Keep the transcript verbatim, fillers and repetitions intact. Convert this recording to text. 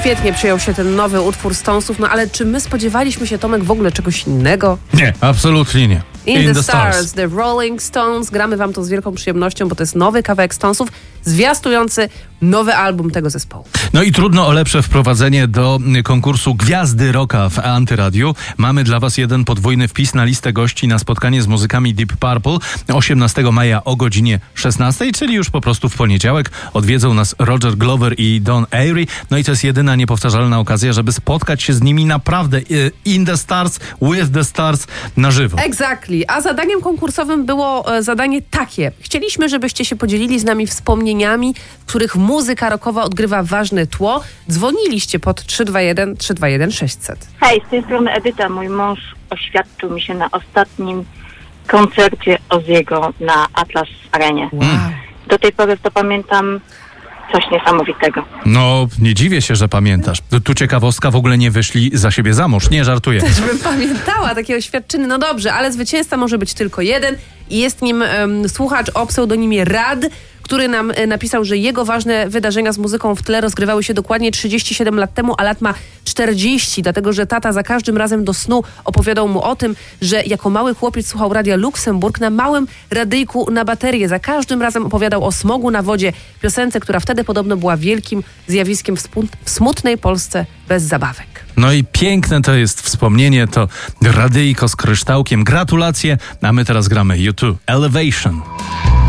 świetnie przyjął się ten nowy utwór Stonesów, no ale czy my spodziewaliśmy się, Tomek, w ogóle czegoś innego? Nie, absolutnie nie. In, In the, the stars, stars, The Rolling Stones. Gramy wam to z wielką przyjemnością, bo to jest nowy kawałek Stonesów, zwiastujący nowy album tego zespołu. No i trudno o lepsze wprowadzenie do konkursu Gwiazdy Rocka w Antyradiu. Mamy dla was jeden podwójny wpis na listę gości na spotkanie z muzykami Deep Purple osiemnastego maja o godzinie szesnastej, czyli już po prostu w poniedziałek. Odwiedzą nas Roger Glover i Don Airey. No i to jest jedyna niepowtarzalna okazja, żeby spotkać się z nimi naprawdę in the stars, with the stars, na żywo. Exactly. A zadaniem konkursowym było e, zadanie takie. Chcieliśmy, żebyście się podzielili z nami wspomnieniami, w których muzyka rockowa odgrywa ważne tło. Dzwoniliście pod trzy dwa jeden trzy dwa jeden sześćset. Hej, z tej strony Edyta. Mój mąż oświadczył mi się na ostatnim koncercie Ozziego na Atlas Arenie. Wow. Do tej pory to pamiętam coś niesamowitego. No, nie dziwię się, że pamiętasz. Tu ciekawostka, w ogóle nie wyszli za siebie za mąż. Nie, żartuję. Też bym pamiętała takie oświadczyny. No dobrze, ale zwycięzca może być tylko jeden i jest nim um, słuchacz o pseudonimie Rad, który nam e, napisał, że jego ważne wydarzenia z muzyką w tle rozgrywały się dokładnie trzydzieści siedem lat temu, a lat ma czterdzieści, dlatego że tata za każdym razem do snu opowiadał mu o tym, że jako mały chłopiec słuchał radia Luksemburg na małym radyjku na baterię. Za każdym razem opowiadał o smogu na wodzie, piosence, która wtedy podobno była wielkim zjawiskiem w, spu- w smutnej Polsce bez zabawek. No i piękne to jest wspomnienie, to radyjko z kryształkiem. Gratulacje, a my teraz gramy U dwa Elevation.